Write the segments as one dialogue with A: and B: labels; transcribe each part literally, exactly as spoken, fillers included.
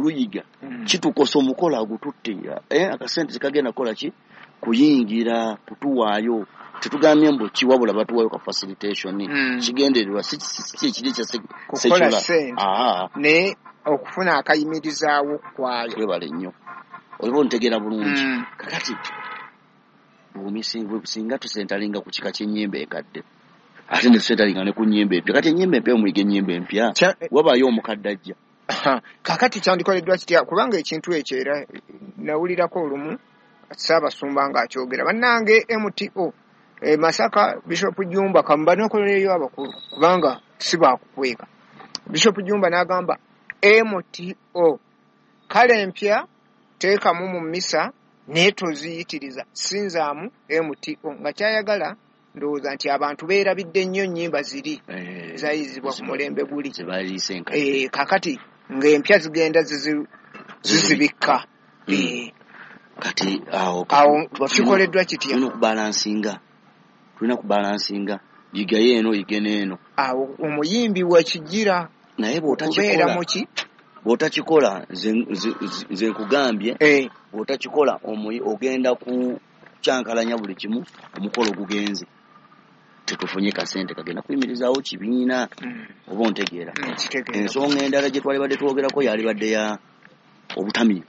A: luyiga mm. Kitukosa omukola agututte eh akasente kagenda kola ki kuyingira kutuwaayo tetugambye mbo kiwabula batuwayo ka facilitation mm. Kigendererwa si si kiri kya
B: kukola ah ne okufuna akayimirizaawo kwayo
A: kwebale nnyo olibo ntegera bulungi mm. Kakati bumisinga singa tusentalinga ku kika ky'ennyembe ekadde ate ne tusentalinga ne ku nnyembe empya kati ennyembe empya omuyige ennyembe empya wabayo omukaddajja
B: kakati kyandikoleddwa kitya kubanga ekintu ekyo era nawulirako olumu Ssaabasumba ng'akyogera bannange M T O e Masaka Bishop Jumba kamba nokoleyo abakulu kubanga si bakukweka Bishop Jumba n'agamba M T O kale empya teeka mu mu misa netoziyitiriza sinzaamu M T O nga kyayagala ndowooza nti abantu beerabidde nnyo nnyimba ziri eh, zayizibwa ku mulembe guli eh, kakati ng'empya zigenda zizibikka eh,
A: kati awo
B: awo kikoleddwa kitya
A: tulina okubalansinga tulina kubalansinga yiga yeeno yigene eno
B: awo omuyimbi wakigira
A: naye bw'otakikola muki bw'otakikola nze nkugambye
B: eh.
A: Bw'otakikola ogenda ku kyankalanya buli kimu omukolo gugenze tetufunye kasente kagenda kuyimirizaawo kibiina mm. Oba ontegeera mm, ensonga endala gye twali badde twogerako yali badde ya obutamiiro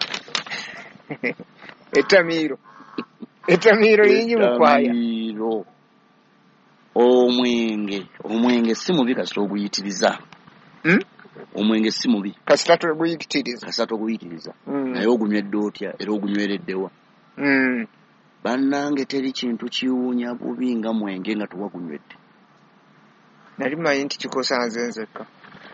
B: etamiiro etamiiro yingi mukwaya
A: omwenge omwenge si mubi kasita oguyitiriza
B: hmm?
A: Omwenge si mubi
B: kasita toguyitiriza
A: kasita toguyitiriza mm. Naye ogunywedde otya era ogunywereddewa
B: mm.
A: Bannange teri kintu kiwuunya bubi nga mwenge nga tuwagunywedde
B: nali manyi nti kikosa nze nzekka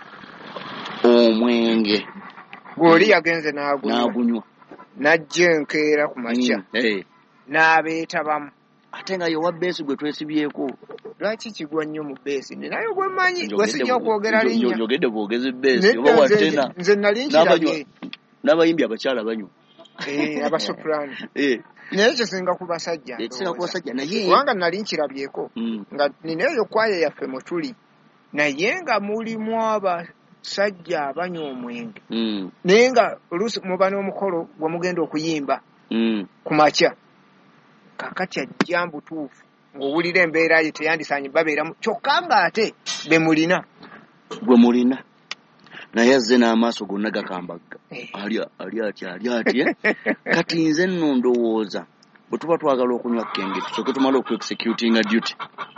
A: omwenge
B: gw'oli yagenze
A: n'agunywa
B: najja enkeera ku makya
A: mm. Hey.
B: N'abeetabamu
A: ate nga yowa beesi gwe twesibyeko
B: lwaki kigwa nnyo mu beesi naye gwe mmanyi gwe sijja okwogera linnya
A: njogedde bwogezi beesi oba watena
B: nze nali nkirabye
A: n'abayimbi abakyala banywa
B: eh abasoprano
A: eh
B: naye kisinga ku basajja
A: kisinga ku basajja naye
B: kubanga nali nkirabyeko mm. Nga nina eyo kwaya yaffe mwe tuli naye nga mulimu abasajja abanywa omwenge
A: mm.
B: Naye nga oluusi muba n'omukolo gwe mugenda okuyimba
A: mm.
B: Ku makya kakati ajja mbutuufu ng'owulira embeera ye teyandisaanye babeeramu kyokka ng'ate be mulina
A: gwe mulina naye azze n'amaaso gonna gakambagga ali ali atya ali atya kati nze nno ndowooza bwe tuba twagala okunywa kenge tusooke tumale oku-executinga duty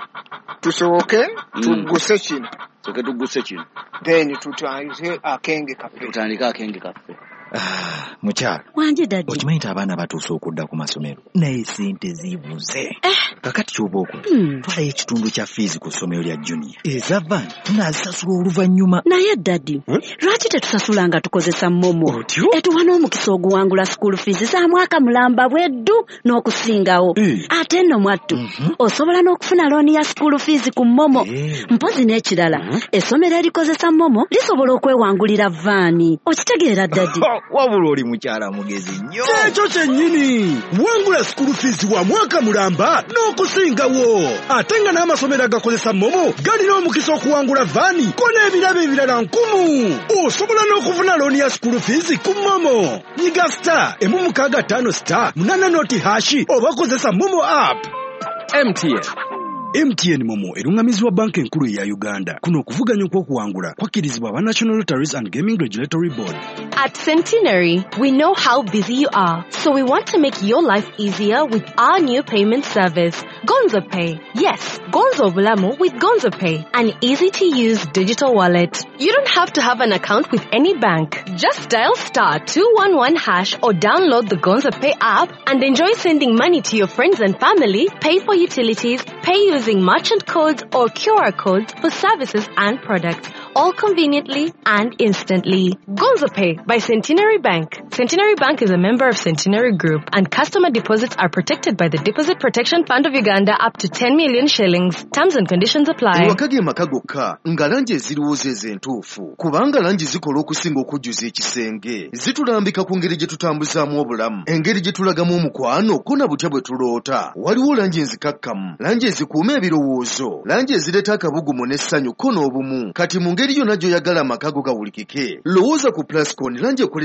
B: tusooke tugguse kino
A: tusooke tugguse kino
B: then tutandike akenge kaffe
A: tutandike akenge kaffe
C: Ah, mukyala.
D: Wanje daddy.
C: Okimanyi nti abaana batuuse okudda ku masomero. Naye ssente zibuze.
D: Eh.
C: Kakati ky'oba okola.
D: Hmm.
C: Twalayo ekitundu kya fees ku ssomero lya junior. Eza van tunaazisasula oluvannyuma.
D: Naye daddy. Hmm? Lwaki tetusasula nga tukozesa momo?
C: Otyo?
D: Etuwa n'omukisa oguwangula school fees za mwaka mulamba bweddu n'okusingawo.
C: Eh.
D: Ate nno mwattu.
C: Mm-hmm.
D: Osobola n'okufuna looni ya school fees ku momo.
C: Eh.
D: Mpozi n'ekirala.
C: Mm-hmm.
D: Essomero erikozesa momo lisobola okwewangulira vaani. Okitegeera daddy.
C: Wabula oli mukyala mugezi nnyo.
E: Ekyo kyennyini wangula school fees wa mwaka mulamba n'okusingawo. Ate nga n'amasomero agakozesa momo galina omukisa okuwangula vaani ko n'ebirabo ebirala nkumu. Osobola n'okufuna looni ya school fees ku momo. Nyiga star emu mukaaga ttaano star munaana noti hashi oba kozesa momo app.
F: M T N.
E: M T N Momo erungamizibwa banka enkulu ya Uganda. Kuno okuvuganya okw'okuwangula kwakkirizibwa aba National Lotteries and Gaming Regulatory Board.
G: At Centenary, we know how busy you are, so we want to make your life easier with our new payment service, Gonzo Pay. Yes, Gonzo Bulamu with Gonzo Pay, an easy-to-use digital wallet. You don't have to have an account with any bank. Just dial star two one one hash or download the Gonzo Pay app and enjoy sending money to your friends and family, pay for utilities, pay using merchant codes or Q R codes for services and products, all conveniently and instantly. Gonzo Pay by Centenary Bank. Centenary Bank is a member of Centenary Group, and customer deposits are protected by the Deposit Protection Fund of Uganda up to ten million shillings. Terms and conditions apply.
H: Wakage makagoka nga langi eziriwooza ezentuufu kubanga langi zikola okusinga okujjuza ekisenge zitulambika ku ngeri gye tutambuzaamu obulamu, engeri gye tulagamu omukwano ko na butya bwe tuloota. Waliwo langi enzikakkamu, langi ezikuuma ebirowoozo, langi ezireeta akabugumu n'essanyu ko n'obumu. Kati mu ngeri yonna gy'oyagala amakago gawulikike, lowooza ku Plascon langi